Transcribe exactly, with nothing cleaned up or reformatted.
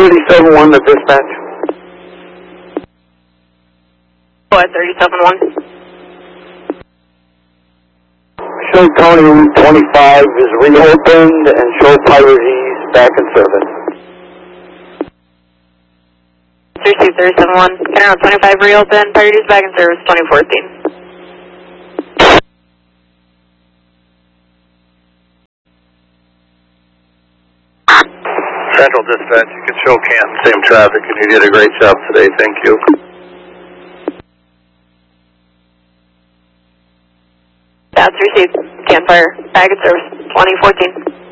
thirty-seven one to dispatch. Go ahead, thirty-seven one. Show Tony Route twenty-five is reopened and show Pirates back in service. Receive thirty-seven one. County Route twenty-five reopened. Pirates back in service twenty fourteen. Central Dispatch, you can show Canton same traffic, and you did a great job today. Thank you. That's received. Canton Fire back in service twenty fourteen.